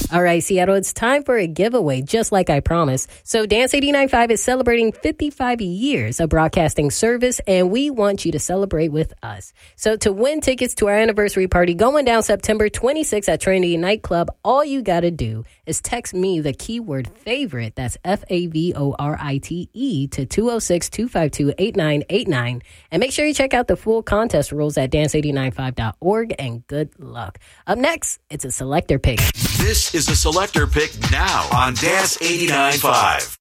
All right, Seattle, it's time for a giveaway, just like I promised. So Dance 89.5 is celebrating 55 years of broadcasting service, and we want you to celebrate with us. So to win tickets to our anniversary party going down September 26th at Trinity Nightclub, all you got to do is text me the keyword favorite, that's FAVORITE, to 206-252-8989. And make sure you check out the full contest rules at dance895.org, and good luck. Up next, it's a selector pick. This is a selector pick now on Dance 89.5.